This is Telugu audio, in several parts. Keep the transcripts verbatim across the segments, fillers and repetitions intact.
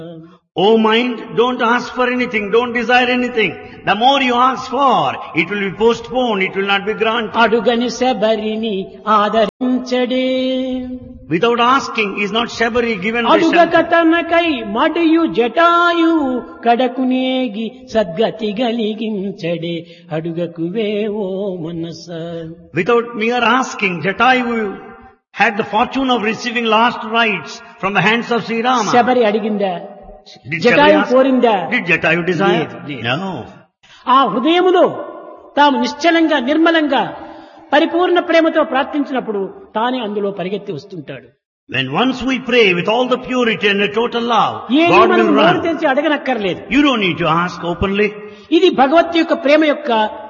O mind, don't ask for anything, don't desire anything. The more you ask for, it will be postponed, it will not be granted. అడుగని శబరిని ఆదరించడే Without asking is not Shabari given by అడుగక shelter. తనకై మడియు Jatayu కడకునేగి సద్గతి గలిగించడే అడుగకువేవో మనస. Without mere asking, Jatayu had the fortune of receiving last rites from the hands of Sri Rama. Sabari అడిగిందా? Did Jatayu Shabari ask? కోరిందా? Did Jatayu desire? లేదు, లేదు. No. ఆ హృదయములో తాము నిశ్చలంగా నిర్మలంగా పరిపూర్ణ ప్రేమతో ప్రార్థించినప్పుడు తానే అందులో పరిగెత్తి వస్తుంటాడు. When once we pray with all the purity and the total love, ఏది God మనం will నోరు run. తెరిచి అడగనక్కర్లేదు. You don't need to ask openly. ఇది భగవత్ యొక్క ప్రేమ యొక్క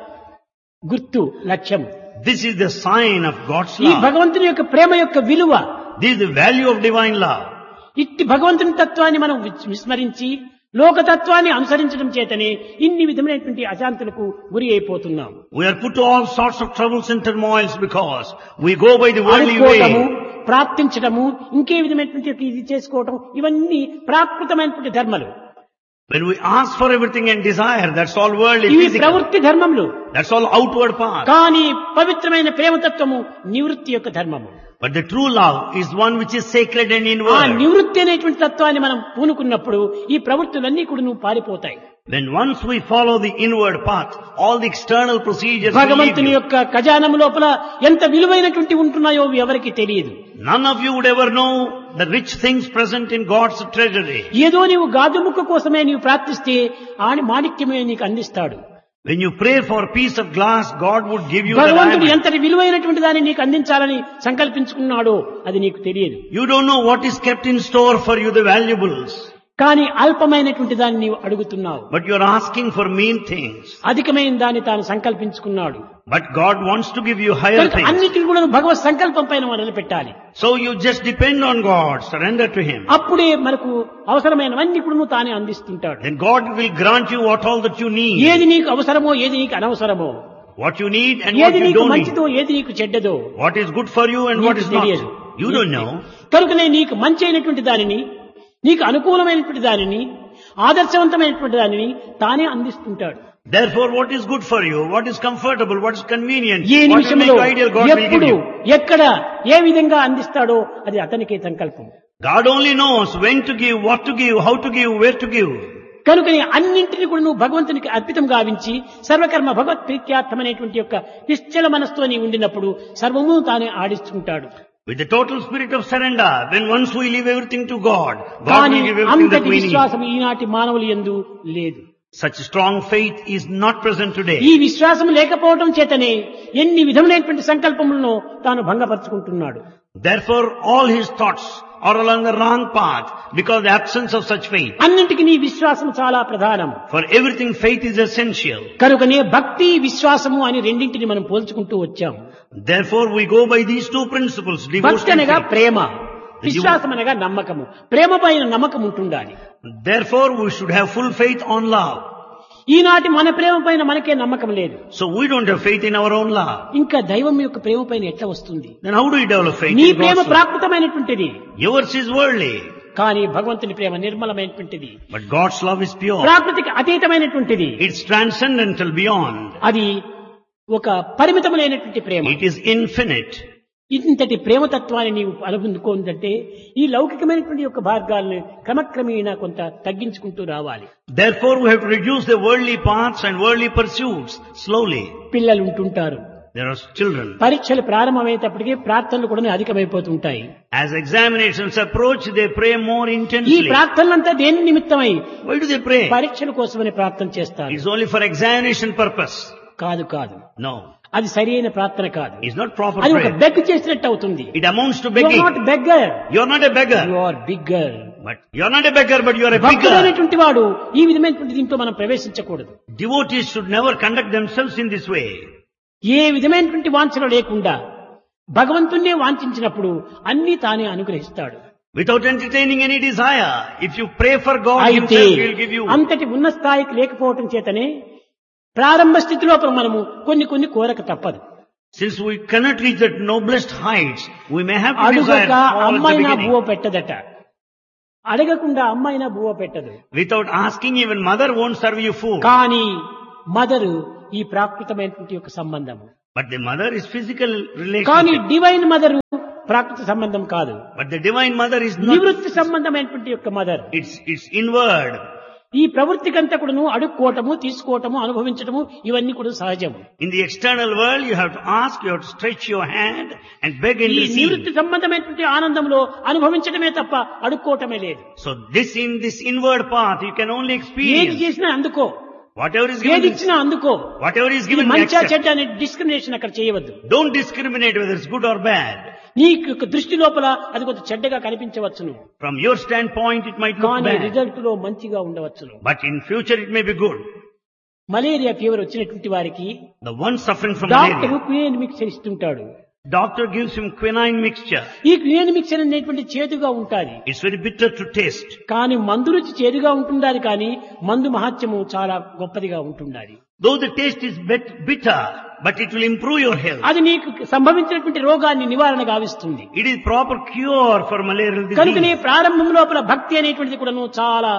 గుర్తు లక్ష్యం. This is the sign of God's ఈ love. భగవంతుని యొక్క ప్రేమ యొక్క విలువ. This is the value of divine love. ఇట్టి భగవంతుని తత్వాన్ని మనం విస్- విస్మరించి లోకతత్వాన్ని అనుసరించడం చేతనే ఇన్ని విధమైనటువంటి అశాంతులకు గురి అయిపోతున్నాం. We are put to all sorts of troubles and turmoils because we go by the worldly అనుకోవటము, way. ప్రార్థించడము, ఇంకే విధమైనటువంటి ఇది చేసుకోవటం, ఇవన్నీ ప్రాకృతమైనటువంటి ధర్మలు. When we ask for everything and desire, that's all worldly, ఇవి physical. ప్రవృత్తి ధర్మములు. That's all outward path. కానీ పవిత్రమైన ప్రేమతత్వము నివృత్తి యొక్క ధర్మము. But the true love is one which is sacred and ఆ inward. నివృత్తి అనేటువంటి తత్వాన్ని మనం పూనుకున్నప్పుడు ఈ ప్రవృత్తులన్నీ కూడా నువ్వు పారిపోతాయి. When once we follow the inward path, all the external procedures will leave భగవంతుని you. యొక్క ఖజానము లోపల ఎంత విలువైనటువంటి ఉంటున్నాయో ఎవరికి తెలియదు. None of you would ever know the rich things present in God's treasury. ఏదో నీవు గాజుముక్క కోసమే నీవు ప్రార్థిస్తే ఆని మాణిక్యమే నీకు అందిస్తాడు. When you pray for a piece of glass, God would give you the భగవంతుడు diamond. ఎంతటి విలువైనటువంటి దాన్ని నీకు అందించాలని సంకల్పించుకున్నాడో అది నీకు తెలియదు. You don't know what is kept in store for you, the valuables. కానీ అల్పమైనటువంటి దాన్ని నీవు అడుగుతున్నావు. But you're asking for mean things. అధికమైన దాన్ని తాను సంకల్పించుకున్నాడు. But God wants to give you higher కనుక things. అన్నిటిని కూడా నువ్వు భగవత్ సంకల్పం పైన మొదలుపెట్టాలి. So you just depend on God, surrender to Him. అప్పుడే మనకు అవసరమైనవన్నీ కూడా నువ్వు తానే అందిస్తుంటాడు. Then God will grant you what all that you need. ఏది నీకు అవసరమో ఏది నీకు అనవసరమో, What you need and what ఏది you నీకు don't need. మంచిదో ఏది నీకు చెడ్డదో What is good for you and what నీకు is not. తెలియదు. You don't know. కనుకనే నీకు మంచి అయినటువంటి దానిని, నీకు అనుకూలమైనటువంటి దానిని, ఆదర్శవంతమైనటువంటి దానిని తానే అందిస్తుంటాడు. Therefore, what is good for you, what is comfortable, what is convenient, A what will నిమిషంలో make ideal, God will give ఎప్పుడు you. ఎక్కడ ఏ విధంగా అందిస్తాడో అది అతనికే సంకల్పం. God only knows when to give, what to give, how to give, where to give. కనుకని అన్నింటినీ కూడా నువ్వు భగవంతునికి అర్పితం గావించి సర్వకర్మ భగవత్ ప్రీత్యార్థమైనటువంటి యొక్క నిశ్చల మనస్సుతో నీ ఉండినప్పుడు సర్వము తానే ఆడిస్తుంటాడు. With the total spirit of surrender, when once we leave everything to God, God కానీ will give everything that అంతటి we need. విశ్వాసం ఈనాటి మానవులు యందు లేదు. Such strong faith is not present today. ఈ విశ్వాసం లేకపోవడం చేతనే ఎన్ని విధములైనటువంటి సంకల్పములను తాను భంగపరుచుకుంటున్నాడు. Therefore, all his thoughts are along the wrong path because the absence of such faith. అన్నింటికి నీ విశ్వాసం చాలా ప్రధానం. For everything, faith is essential. కనుకనే భక్తి విశ్వాసము అని రెండింటిని మనం పోల్చుకుంటూ వచ్చాం. Therefore, we go by these two principles, భక్తి devotion and అనగా faith. ప్రేమ, విశ్వాసం అనగా నమ్మకము. ప్రేమ పైన నమ్మకం ఉంటుండాలి. Therefore, we should have full faith on love. ఈనాటి మన ప్రేమ పైన మనకే నమ్మకం లేదు. So we don't have faith in our own love. ఇంకా దైవం యొక్క ప్రేమ పైన ఎట్లా వస్తుంది? Then how do we develop faith నీ in Prema God's love? ప్రాకృతమైనటువంటిది, Yours is worldly, కానీ భగవంతుని ప్రేమ నిర్మలమైనటువంటిది, but God's love is pure. ప్రాకృతికి అతీతమైనటువంటిది. It's transcendental beyond. అది ఒక పరిమితములైనటువంటి ప్రేమ. It is infinite. ఇంతటి ప్రేమతత్వాన్ని నీవు అనుకుందంటే ఈ లౌకికమైనటువంటి యొక్క మార్గాలను క్రమక్రమేణా కొంత తగ్గించుకుంటూ రావాలి. Therefore, we have to reduce the worldly paths and worldly pursuits slowly. పిల్లలు ఉంటుంటారు, There are children. పరీక్షలు ప్రారంభమయ్యేటప్పటికీ ప్రార్థనలు కూడా అధికమైపోతుంటాయి. As examinations approach, they pray more ఈ intensely. ప్రార్థనలంతా దేని నిమిత్తమై? Why do they pray? పరీక్షల కోసమని ప్రార్థన చేస్తారు. It's only for examination purpose. కాదు కాదు, No, అది సరైన ప్రార్థన కాదు. it's not proper అది ఒక prayer. బెగ్ చేసినట్టు అవుతుంది. It amounts to you are begging. Not beggar, You're not a beggar. You are bigger. But you're not a beggar, but you're a bigger. భక్తులైనటువంటి వాడు ఈ విధమైనటువంటి దీంతో మనం ప్రవేశించకూడదు. Devotees should never conduct themselves in this way. ఏ విధమైనటువంటి వాంఛన లేకుండా భగవంతుణ్ణే వాంఛించినప్పుడు అన్ని తానే అనుగ్రహిస్తాడు. Without entertaining any desire, if you pray for God అయితే Himself, He will give you. అంతటి ఉన్న స్థాయికి లేకపోవటం చేతనే ప్రారంభ స్థితిలో మనము కొన్ని కొన్ని కోరక తప్పదు. Since we cannot reach that noblest heights, we may have to desire అడుగక all at the అమ్మాయి నా beginning. బువ్వ పెట్టదట. అడగకుండా అమ్మైనా బువ్వ పెట్టదు. Without asking, even mother won't serve you food. కానీ మదరు ఈ ప్రాకృతమైనటువంటి యొక్క సంబంధము. But the mother is physical కానీ relationship. డివైన్ మదరు ప్రాకృత సంబంధం కాదు. But the divine mother is not. నివృత్తి సంబంధమైనటువంటి యొక్క మదర్. It's, it's inward. ఈ ప్రవృత్తికంతా కూడాను అడుక్కోవటము, తీసుకోవటము, అనుభవించటము ఇవన్నీ కూడా సహజము. In the external world, you have to ask, you have to stretch your hand and beg and ఈ receive. నివృత్తి సంబంధమైనటువంటి ఆనందంలో అనుభవించడమే తప్ప అడుక్కోవటమే లేదు. So this in this inward path, you can only ఏది experience. చేసినా అందుకో, Whatever is ఏది given, ఇచ్చినా అందుకో. whatever is ఇది given, మంచా accept. చెడ్డ అనే డిస్క్రిమినేషన్ అక్కడ చేయవద్దు. Don't discriminate whether it's good or bad. నీ యొక్క దృష్టి లోపల అది కొంచెం చెడ్డగా కనిపించవచ్చును, From your standpoint, it might look కానీ bad. రిజల్ట్ లో మంచిగా ఉండవచ్చును. But in future, it may be good. Malaria fever వచ్చినటువంటి వారికి The one suffering from doctor malaria, quinine mixture ఇస్తుంటాడు. doctor gives him quinine mixture. ఈ క్వినైన్ మిక్చర్ అనేటువంటి చేదుగా ఉంటాది. It's very bitter to taste. కానీ మందు రుచి చేదుగా ఉంటుండాలి, కానీ మందు మహత్యము చాలా గొప్పదిగా ఉంటుండాలి. Though the taste is bit bitter, but it will improve your health. అది నీకు సంభవించినటువంటి రోగాన్ని నివారణ గావిస్తుంది. It is proper cure for malarial కనుకనే disease. ప్రారంభం లోపల భక్తి అనేటువంటిది కూడాను చాలా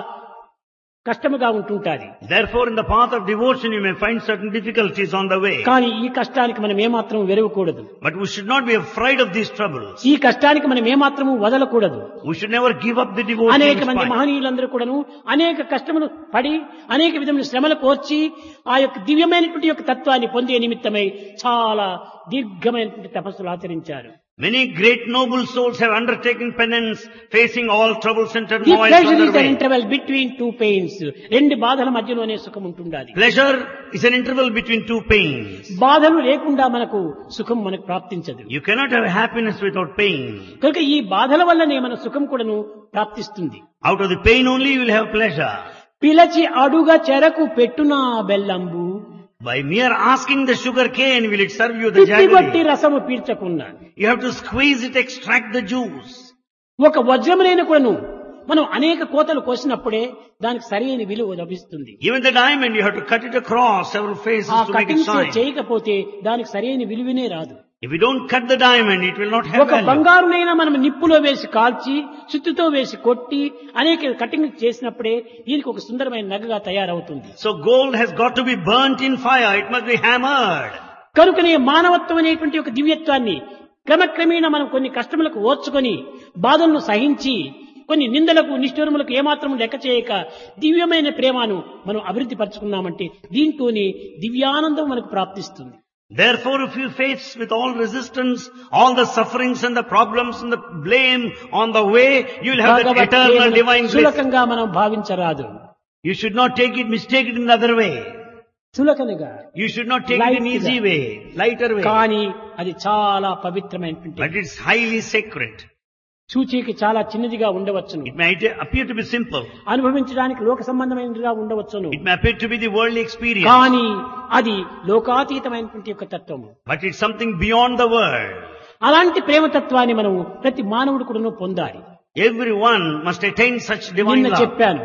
కష్టముగా ఉంటుంటాది. Therefore, in the path of devotion, you may find certain difficulties on the way. కానీ ఈ కష్టానికి మనం ఏమాత్రం వెరవకూడదు. But we should not be afraid of these troubles. ఈ కష్టానికి మనం ఏమాత్రము వదలకూడదు. We should never give up the devotion. అనేక in మంది spite. మహనీయులందరూ కూడాను అనేక కష్టములు పడి అనేక విధమైన శ్రమలు కోర్చి ఆ యొక్క దివ్యమైనటువంటి యొక్క తత్వాన్ని పొందే నిమిత్తమై చాలా దీర్ఘమైనటువంటి తపస్సులు ఆచరించారు. Many great noble souls have undertaken penance, facing all troubles and The turmoils on pleasure their is an way. interval between two pains. రెండు బాధల మధ్యలోనే సుఖం ఉంటుండాలి. Pleasure is an interval between two pains. బాధలు లేకుండా మనకు సుఖం మనకు ప్రాప్తించదు. You cannot have happiness without pain. కనుక ఈ బాధల వల్లనే మన సుఖం కూడాను ప్రాప్తిస్తుంది. Out of the pain only you will have pleasure. పిలచి అడుగ చెరకు పెట్టునా బెల్లంబు, By mere asking the sugar cane, will it serve you the తిప్పిగొట్టి jaggery? రసము పీల్చకున్నా. You have to squeeze it, extract the juice. ఒక వజ్రములైన కూడాను మనం అనేక కోతలు కోసినప్పుడే దానికి సరైన విలువ లభిస్తుంది. Even the diamond, you have to cut it across several phases ఆ to make it cuttings shine. చేయకపోతే దానికి సరైన విలువనే రాదు. If you don't cut the diamond, it will not have ఒక value. బంగారునైనా మనం నిప్పులో వేసి కాల్చి సుత్తితో వేసి కొట్టి అనేక కటింగ్ చేసినప్పుడే దీనికి ఒక సుందరమైన నగగా తయారవుతుంది. So gold has got to be burnt in fire. It must be hammered. కనుకనే మానవత్వం అనేటువంటి ఒక దివ్యత్వాన్ని క్రమక్రమేణా మనం కొన్ని కష్టములకు ఓర్చుకొని బాధలను సహించి కొన్ని నిందలకు నిష్ఠూరములకు ఏమాత్రం లెక్క చేయక దివ్యమైన ప్రేమను మనం అభివృద్ధి పరుచుకున్నామంటే దీంతోనే దివ్యానందం మనకు ప్రాప్తిస్తుంది. Therefore, if you face with all resistance, all the sufferings and the problems and the blame on the way, you will have that Bhagwat eternal ప్రేమను divine bliss. సులకంగా మనం భావించరాదు. You should not take it, mistake it in the other way. సులకనగా You should not take it in Light easy గా. way, lighter way. కానీ అది చాలా పవిత్రమైనటువంటి But it's highly sacred. సూచికి చాలా చిన్నదిగా ఉండవచ్చును, It may appear to be simple. అనుభవించడానికి లోక సంబంధమైనదిగా ఉండవచ్చును, It may appear to be the worldly experience. కానీ అది లోకాతీతమైనటువంటి యొక్క తత్వము. But it's something beyond the world. అలాంటి ప్రేమతత్వాన్ని మనం ప్రతి మానవుడు కూడా పొందాలి. Everyone must attain such divine నిన్న love. చెప్పాను,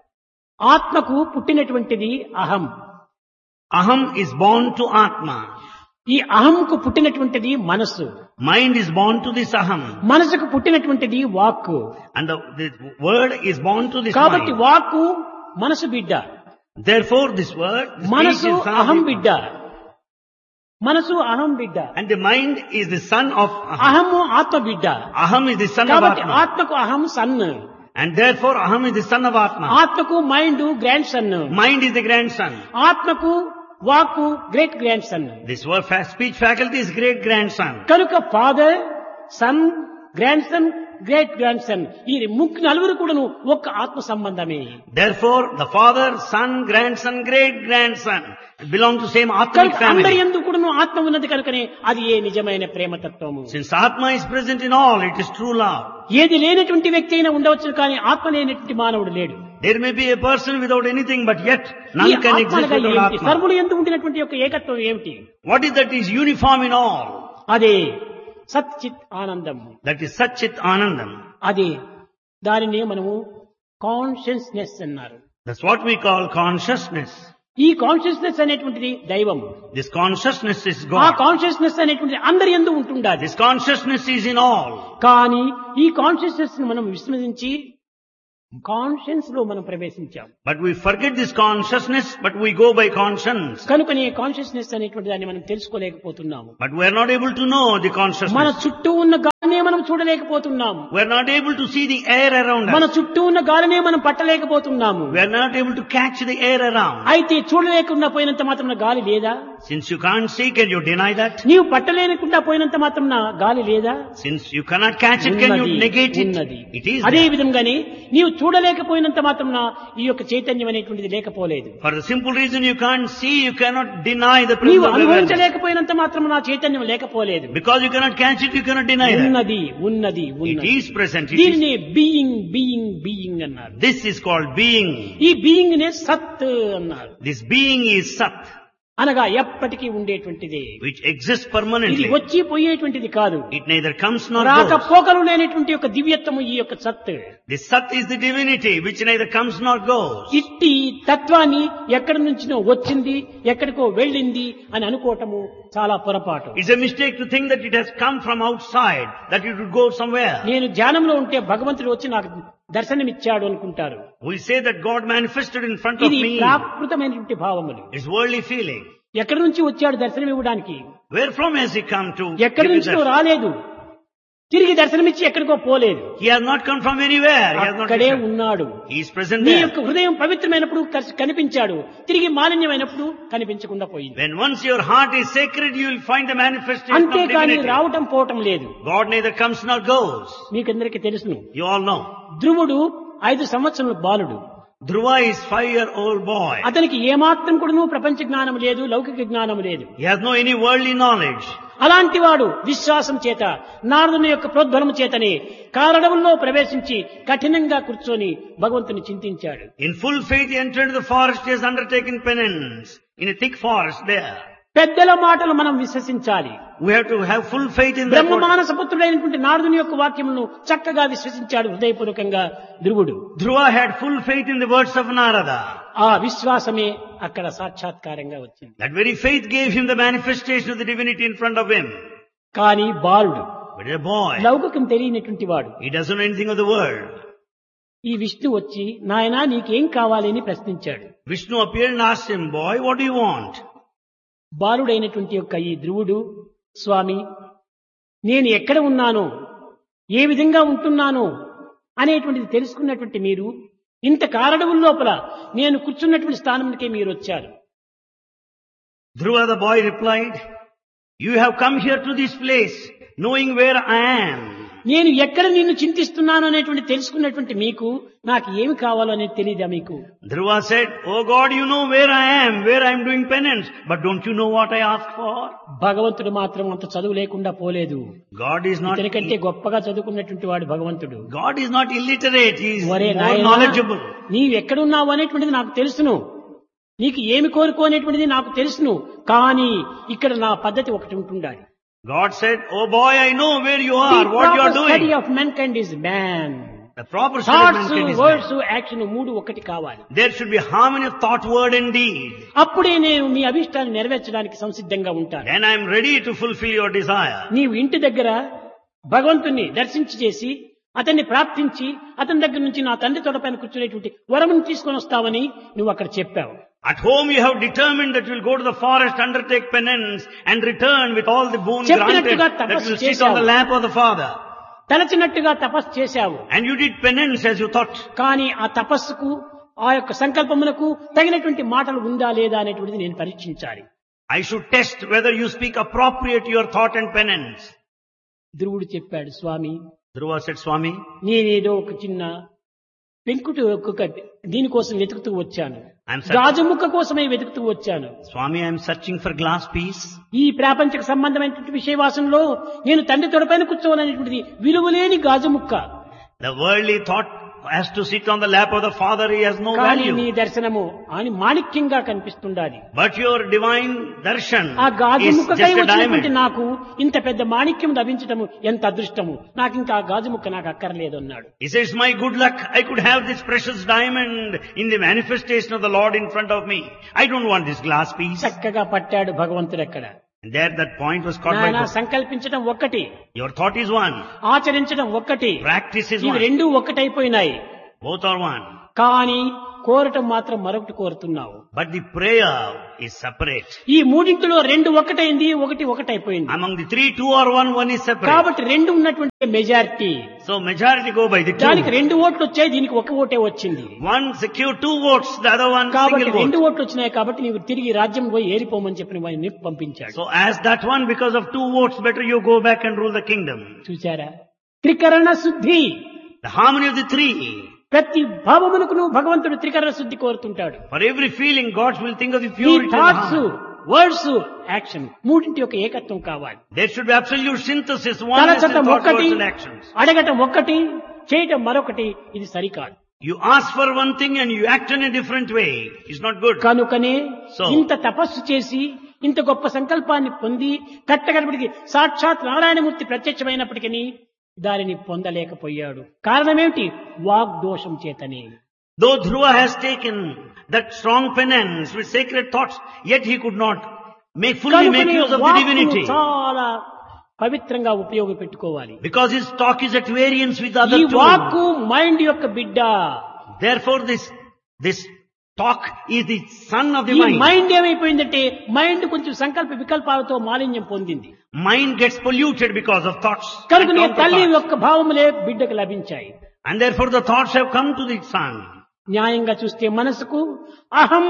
ఆత్మకు పుట్టినటువంటిది అహం. Aham is born to Atma. ఈ అహంకు పుట్టినటువంటిది మనస్సు. Mind is born to this Aham. మనసుకు పుట్టినటువంటిది వాక్కు. And the, the word is born to this కాబట్టి mind. వాక్కు మనసు బిడ్డ, Therefore this word, the speech మనసు is son of అహం Atma. బిడ్డ, మనసు అహం బిడ్డ, And the mind is the son of Aham. అహము ఆత్మ బిడ్డ. Aham is the son of కాబట్టి Atma. ఆత్మకు అహం sun, And therefore Aham is the son of Atma. ఆత్మకు mind grand son, Mind is the grandson. ఆత్మకు వాక్కు great grand son. This word fa- speech faculty is great grandson. కనుక father, sun, grand son, great grand son ఈ ముగ్గురు నలుగురు కూడాను ఒక్క ఆత్మ సంబంధమే. Therefore the father, son, grandson, great grandson belong to same Atmic కనుక అందరి family. యందు కూడాను ఆత్మ ఉన్నది కనుకనే అది ఏ నిజమైన ప్రేమతత్వము. Since Atma is present in all, it is true love. ఏది లేనటువంటి వ్యక్తి అయినా ఉండవచ్చు, కానీ ఆత్మ లేనటువంటి మానవుడు లేడు. There may be a person without anything, but yet ఈ none can ఆత్మ exist అనగా without ఏమిటి? Atma. సర్వులు ఎందు ఉండినటువంటి యొక్క ఏకత్వం ఏమిటి? What is that is uniform in all? అదే సచ్చిత్ ఆనందము. That is Satchit Anandam. అదే దానినే మనము కాన్షియస్నెస్ అన్నారు. That's what we call consciousness. ఈ కాన్షియస్నెస్ అనేటువంటిది దైవము. This consciousness is ఆ God. కాన్షియస్నెస్ అనేటువంటిది అందరి యందు ఉంటుండాలి. This consciousness is in all. కానీ ఈ కాన్షియస్నెస్ ని మనం విస్మరించి కాన్షియన్స్ లో మనం ప్రవేశించాం. But we forget this consciousness, but we go by conscience. కనుకనే కాన్షియస్నెస్ అనేటువంటి దాన్ని మనం తెలుసుకోలేకపోతున్నాము. But we are not able to know the మన consciousness. చుట్టూ ఉన్న గాలినే మనం చూడలేకపోతున్నాము. We are not able to see the air around మన us. చుట్టూ ఉన్న గాలినే మనం పట్టలేకపోతున్నాము. We are not able to catch the air around. అయితే చూడలేకుండా పోయినంత మాత్రం గాలి లేదా? Since you can't see, can you deny that? నీవు పట్టలేకుండా పోయినంత మాత్రం గాలి లేదా? Since you cannot catch it, can you ఉన్నది, negate it? ఉన్నది. It is అదే there. విధంగానే నీవు చూడలేకపోయినంత మాత్రం ఈ యొక్క చైతన్యం అనేటువంటిది లేకపోలేదు. For the simple reason you can't see, you cannot deny the నీవు presence of awareness. అనుభవించలేకపోయినంత మాత్రం నా చైతన్యం లేకపోలేదు. Because you cannot catch it, you cannot deny that. ఉన్నది ఉన్నది It ఉన్నది. is present. It is. దీనిని బీయింగ్ బీయింగ్ బీయింగ్ అన్నారు. This is called being. ఈ బీయింగ్ నే సత్ అన్నారు. This being is Sat, అనగా ఎప్పటికీ ఉండేటువంటిది. which exists ఇది permanently. వచ్చి పోయేటువంటిది కాదు. It neither comes nor రాక goes. పోకలు లేనటువంటి యొక్క దివ్యత్వము ఈ యొక్క సత్. This Sat is the divinity which neither comes nor goes. ఇట్టి తత్వాన్ని ఎక్కడి నుంచినో వచ్చింది ఎక్కడికో వెళ్ళింది అని అనుకోవటము చాలా పొరపాటు. It's a mistake to think that it has come from outside, that it would go somewhere. నేను ధ్యానంలో ఉంటే భగవంతుడు వచ్చి నాకు దర్శనమిచ్చాడు అనుకుంటారు. We say that God manifested in front of ఇది me. ప్రాకృతమైనటువంటి భావములు. It's worldly feeling. ఎక్కడి నుంచి వచ్చాడు దర్శనం ఇవ్వడానికి? Where from has he come to? ఎక్కడి give you నుంచి that? రాలేదు. తిరిగి దర్శనమిచ్చి ఎక్కడికో పోలేదు. He has not come from anywhere. He has not అక్కడే returned. ఉన్నాడు. He is present నీ there. యొక్క హృదయం పవిత్రమైనప్పుడు కస్- కనిపించాడు. తిరిగి మాలిన్యమైనప్పుడు కనిపించకుండా పోయింది. When once your heart is sacred, you will find the manifestation of అంతేకాని divinity. రావటం పోవటం లేదు. God neither comes nor goes. మీకందరికీ తెలుసును. You all know. ధ్రువుడు ఐదు సంవత్సరముల బాలుడు. Dhruva is five-year-old boy. అతనికి ఏమాత్రం కూడా ప్రపంచ జ్ఞానం లేదు, లౌకిక జ్ఞానం లేదు. He has no any worldly knowledge. అలాంటి వాడు విశ్వాసం చేత నారదుని యొక్క ప్రోద్బలము చేతనే కారడవుల్లో ప్రవేశించి కఠినంగా కూర్చొని భగవంతుని చింతించాడు. In full faith, he entered the forest. He has undertaken penance in a thick forest there. పెద్దల మాటలు మనం విశ్వసించాలి. We have to have full faith in that. బ్రహ్మ మానస పుత్రుడైనటువంటి నారదుని యొక్క వాక్యములను చక్కగా విశ్వసించాడు హృదయపూర్వకంగా ధ్రువుడు. Dhruva had full faith in the words of Narada. ఆ విశ్వాసమే అక్కడ సాక్షాత్కారంగా వచ్చింది. That very faith gave him the manifestation of the divinity in front of him. కానీ బాలుడు But a boy, లౌకికం తెలియనటువంటి వాడు he doesn't know anything of the world. ఈ విష్ణు వచ్చి నాయనా నీకేం కావాలి అని ప్రశ్నించాడు. Vishnu appeared and asked him, boy, what do you want? బాలుడైనటువంటి యొక్క ఈ ధ్రువుడు, స్వామి నేను ఎక్కడ ఉన్నానో ఏ విధంగా ఉంటున్నానో అనేటువంటిది తెలుసుకున్నటువంటి మీరు ఇంత కారడవుల లోపల నేను కూర్చున్నటువంటి స్థానానికే మీరు వచ్చారు. Dhruva the boy replied, you have come here to this place knowing where I am. నేను ఎక్కడ నిన్ను చింతిస్తున్నాను అనేటువంటి తెలుసుకున్నటువంటి మీకు నాకు ఏమి కావాలో అనేది తెలియదా మీకు? Dhruva said, oh God, you know where I am, where I am doing penance, but don't you know what I asked for? భగవంతుడు మాత్రం అంత చదువు లేకుండా పోలేదు. God is not, ఇతనికంటే గొప్పగా చదువుకున్నటువంటి వాడు భగవంతుడు. God is not illiterate, he is ఒరే more నాయనా, knowledgeable. నీవు ఎక్కడున్నావు అనేటువంటిది నాకు తెలుసును, నీకు ఏమి కోరుకో అనేటువంటిది నాకు తెలుసును, కానీ ఇక్కడ నా పద్ధతి ఒకటి ఉంటుండాలి. God said, oh boy, I know where you The are, what you are proper study doing. of mankind is man. The proper study of thoughts, mankind is words, man. Action మూడు ఒకటి కావాలి. There should be harmony of thought, word and deed. అప్పుడే నేను మీ అభిష్టాన్ని నెరవేర్చడానికి సంసిద్ధంగా ఉంటాను. Then I am ready to fulfill your desire. నీవు ఇంటి దగ్గర భగవంతుణ్ణి దర్శించి చేసి అతన్ని ప్రార్థించి అతని దగ్గర నుంచి నా తండ్రి తొడపైన కూర్చునేటువంటి వరమును తీసుకొని వస్తావని నువ్వు అక్కడ చెప్పావు. At home you have determined that you will go to the forest, undertake penance and return with all the boon granted, చెప్పినట్టుగా that you will తపస్సు sit on చేశావు. the lap of the Father. తలచినట్టుగా తపస్సు చేశావు. And you did penance as you thought. కానీ ఆ తపస్సుకు ఆ యొక్క సంకల్పములకు తగినటువంటి మాటలు ఉందా లేదా అనేటువంటిది నేను పరీక్షించాలి. I should test whether you speak appropriate to your thought and penance. ధ్రువుడు చెప్పాడు, స్వామి Dhruva said, Swami, నేనేదో ఒక చిన్న పెంకుటి ఒక్కొక్క దీనికోసం వెతుకుతూ వచ్చాను, I'm searching. గాజుముక్క కోసమే వెతుకుతూ వచ్చాను. Swami, I am searching for glass piece. ఈ ప్రాపంచిక సంబంధమైనటువంటి విషయవాసంలో నేను తండ్రి తొడపైన కూర్చోవాలనేటువంటిది విలువలేని గాజుముక్క. The worldly thought has to sit on the lap of the Father, he has no కానీ నీ value. దర్శనము అని మాణిక్యంగా కనిపిస్తుండాలి. But your divine darshan ఆ గాజు is ముక్కకై just a వచ్చినటువంటి diamond. నాకు ఇంత పెద్ద మాణిక్యం లభించటము ఎంత అదృష్టము, నాకు ఇంకా ఆ గాజు ముక్క నాకు అక్కర్లేదు అన్నాడు. He says, my good luck, I could have this precious diamond in the manifestation of the Lord in front of me. I don't want this glass piece. చక్కగా పట్టాడు భగవంతుడు అక్కడ. And there that point was caught by నాయనా, God. సంకల్పించడం ఒక్కటి, Your thought is one. ఆచరించడం ఒక్కటి, Practice is ఇవి one. రెండు ఒక్కటైపోయినాయి. Both are one. కానీ కోరటం మాత్రం మరొకటి కోరుతున్నావు. But the prayer is separate. ఈ మూడింటిలో రెండు ఒకటైంది, ఒకటి ఒకటైపోయింది. Among the three, two are one, one is separate. కాబట్టి రెండు ఉన్నటువంటి majority. So majority go by the two. దానికి రెండు ఓట్లు వచ్చాయి, దీనికి ఒక ఓటే వచ్చింది. One secured two votes, the other one కాబట్టి single రెండు vote. ఓట్లు వచ్చినాయి కాబట్టి నీవు తిరిగి రాజ్యం పోయి ఏరిపోమని చెప్పిన వాడిని పంపించాడు. So as that one, because of two votes, better you go back and rule the kingdom. చూచారా? త్రికరణ శుద్ధి. The harmony of the three. ప్రతి భావములకు నువ్వు భగవంతుడు త్రికరణ శుద్ధి కోరుతుంటాడు. For every feeling, God will think of the ఈ purity of the thoughts, heart. Words, action మూడింటి యొక్క ఏకత్వం కావాలి. There should be absolute synthesis, one is in తలచటం thoughts, ఒక్కటి, words and actions. అడగటం ఒక్కటి, చేయటం మరొకటి, ఇది సరికాదు. You ask for one thing and you act in a different way. It's not good. కనుకనే So- ఇంత తపస్సు చేసి ఇంత గొప్ప సంకల్పాన్ని పొంది కట్టగడపటికి సాక్షాత్ నారాయణమూర్తి ప్రత్యక్షమైనప్పటికీ దానిని పొందలేకపోయాడు. కారణమేమిటి? వాగ్దోషం చేతనే. Though Dhruva has taken that strong penance with sacred thoughts, yet he could not make fully make కనుకనే use of the వాక్కును divinity. చాలా పవిత్రంగా ఉపయోగపెట్టుకోవాలి. Because his talk is at variance with the ఈ other two. వాక్కు మైండ్ యొక్క బిడ్డ. Therefore this, this talk is the son of the ఈ mind. మైండ్ ఏమైపోయిందంటే మైండ్ కొంచెం సంకల్ప వికల్పాలతో మాలిన్యం పొందింది. Mind gets polluted because of thoughts. and కనుకనే counter తల్లి thoughts. యొక్క భావములే బిడ్డకు లభించాయి. And therefore the thoughts have come to the son. న్యాయంగా చూస్తే మనసుకు అహం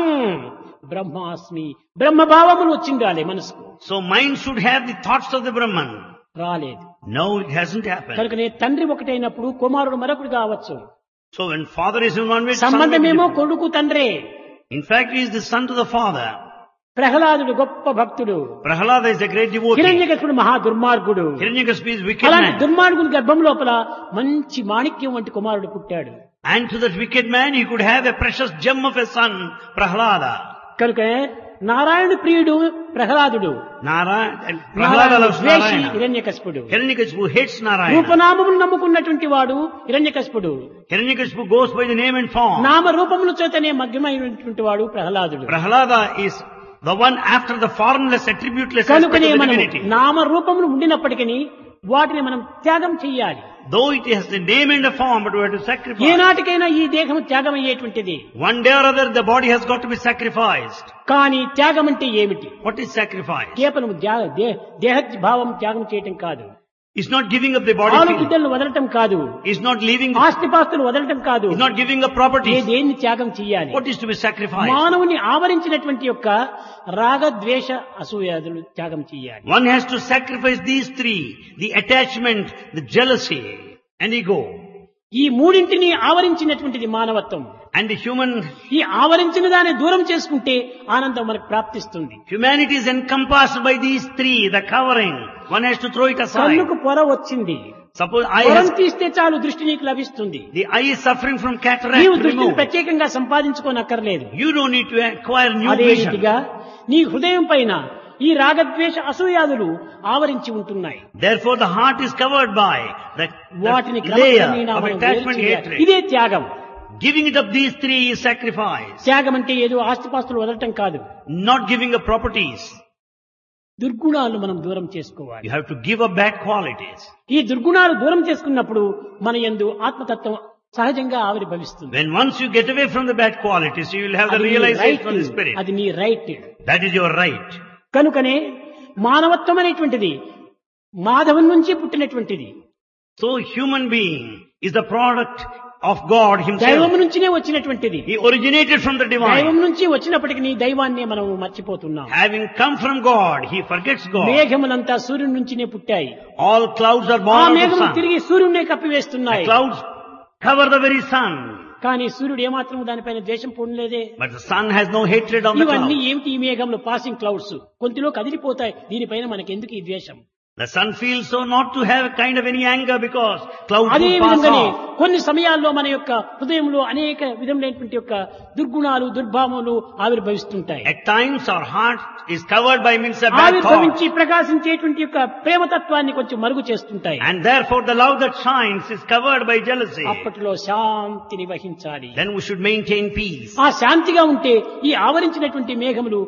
బ్రహ్మాస్మి బ్రహ్మభావములు వచ్చిండాలి మనసుకు. So mind should have the thoughts of the Brahman. రాలేదు. No, it hasn't happened. కనుకనే తండ్రి ఒకటైనప్పుడు కుమారుడు మరొకడు కావచ్చు. So when father is in one way, son will be సంబంధమేమో different. కొడుకు తండ్రే. In fact, he is the son to the father. ప్రహ్లాదుడు గొప్ప భక్తుడు. Prahlada is a great devotee. హిరణ్యకశిపుడు మహా దుర్మార్గుడు. Hiranyakashipu is a wicked అలాంటి man. దుర్మార్గుని గర్భం లోపల మంచి మాణిక్యం వంటి కుమారుడు పుట్టాడు. And to that wicked man, he could have a precious gem of a son, Prahlada. కనుక నారాయణ ప్రియుడు ప్రహ్లాదుడు. Narayana, and Prahlada loves ద్వేషి Narayana. హిరణ్యకశిపుడు. Hiranyakashipu hates Narayana. రూపనామములు నమ్ముకున్నటువంటి వాడు హిరణ్యకశిపుడు. Hiranyakashipu goes by the name and form. నామ రూపముల చేతనే మగ్నమైనటువంటి వాడు ప్రహ్లాదుడు. Prahlada is the one after the formless, attributeless aspect కనుకనే of the మనం divinity. నామ రూపములు ఉండినప్పటికీ వాటిని మనం త్యాగం చెయ్యాలి. Though it has the name and a form, but we have to sacrifice. ఏనాటికైనా ఈ దేహం త్యాగం అయ్యేటువంటిది. One day or other, the body has got to be sacrificed. కానీ త్యాగం అంటే ఏమిటి? What is sacrifice? కేవలం దేహ భావం త్యాగం చేయటం కాదు. It's not giving up the body ఆలు feeling. బిడ్డలను వదలటం కాదు. It's not leaving, ఆస్తిపాస్తులు వదలటం కాదు. it's not giving up properties. దేన్ని త్యాగం చెయ్యాలి? What is to be sacrificed? మానవుని ఆవరించినటువంటి యొక్క రాగ ద్వేష అసూయాదులు త్యాగం చెయ్యాలి. One has to sacrifice these three: the attachment, the jealousy, and ego. ఈ మూడింటిని ఆవరించినటువంటిది మానవత్వం. And the human, ఈ ఆవరించిన దాన్ని దూరం చేసుకుంటే ఆనందం మనకు ప్రాప్తిస్తుంది. humanity is encompassed by these three, the covering. One has to throw it aside. కన్నుకు పొర వచ్చింది. Suppose eye పొరం has, తీస్తే చాలు దృష్టి నీకు లభిస్తుంది. the eye is suffering from cataract. నీవు దృష్టిని Remove. ప్రత్యేకంగా సంపాదించుకోనక్కర్లేదు. You don't need to acquire new అదే vision. రీతిగా నీ హృదయం పైన ఈ రాగద్వేష అసూయాదులు ఆవరించి ఉంటున్నాయి. Therefore the heart is covered by the, వాటిని the layer క్రమక్రమేణా of మనం attachment, వేరు చేయాలి. hatred. ఇదే త్యాగం. Giving it up these three is sacrifice. త్యాగం అంటే ఏదో ఆస్తిపాస్తులు వదలటం కాదు. Not giving up properties. దుర్గుణాలు మనం దూరం చేసుకోవాలి. You have to give up bad qualities. ఈ దుర్గుణాలు దూరం చేసుకున్నప్పుడు మన యందు ఆత్మతత్వం సహజంగా ఆవిర్భవిస్తుంది. When once you get away from the bad qualities, you will have the అది నీ realization of the right. spirit. అది నీ right. That is your right. కనుకనే మానవత్వం అనేటువంటిది మాధవం నుంచి పుట్టినటువంటిది. So human being is the product of God దైవం himself. నుంచినే వచ్చినటువంటిది. He originated from the దైవం divine. నుంచి వచ్చినప్పటికీ నీ దైవాన్ని మనం మర్చిపోతున్నాం. Having come from God, he forgets God. మేఘములంతా సూర్యుడి నుంచినే పుట్టాయి. All clouds are ఆ born of the మేఘములు sun. తిరిగి సూర్యుడినే The కప్పివేస్తున్నాయి. clouds cover the very sun. కానీ సూర్యుడు ఏమాత్రం దానిపైన ద్వేషం పొందలేదే. But the sun has no hatred on the ఇవన్నీ clouds. ఏమిటి? ఈ మేఘంలో పాసింగ్ క్లౌడ్స్ కొంతలో కదిలిపోతాయి. దీనిపైన మనకి ఎందుకు ఈ ద్వేషం? The sun feels so not to have kind of any anger because clouds అదే will pass విధంగానే off. కొన్ని సమయాల్లో మన యొక్క హృదయంలో అనేక విధములైనటువంటి యొక్క దుర్గుణాలు దుర్భావములు ఆవిర్భవిస్తుంటాయి. At times our heart is covered by means of bad ఆవిర్భవించి thoughts. ప్రకాశించేటువంటి యొక్క ప్రేమతత్వాన్ని కొంచెం మరుగు చేస్తుంటాయి. And therefore the love that shines is covered by jealousy. అప్పట్లో శాంతిని వహించాలి. Then we should maintain peace. ఆ శాంతిగా ఉంటే ఈ ఆవరించినటువంటి మేఘములు